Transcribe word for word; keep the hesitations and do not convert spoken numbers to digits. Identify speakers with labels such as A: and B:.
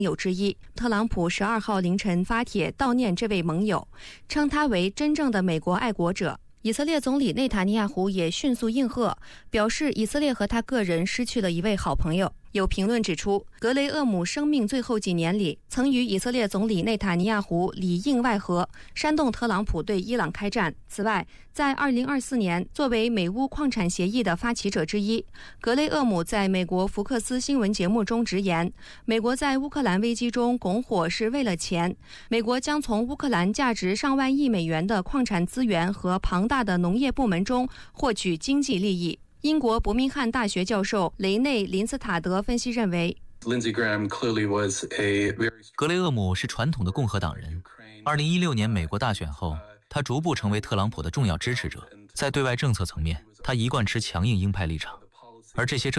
A: 友之一。特朗普十二号凌晨发帖悼念这位盟友，称他为真正的美国爱国者。以色列总理内塔尼亚胡也迅速应和，表示以色列和他个人失去了一位好朋友。有评论指出，格雷厄姆生命最后几年里，曾与以色列总理内塔尼亚胡里应外合，煽动特朗普对伊朗开战。此外，在二零二四年，作为美乌矿产协议的发起者之一，格雷厄姆在美国福克斯新闻节目中直言，美国在乌克兰危机中拱火是为了钱，美国将从乌克兰价值上万亿美元的矿产资源和庞大的农业部门中获取经济利益。英国伯明翰大学教授雷内·林斯塔德分析认为，
B: 格雷厄姆是传统的共和党人。二零一六年美国大选后，他逐步成为特朗普的重要支持者。在对外政策层面，他一贯持强硬鹰派立场，而这些政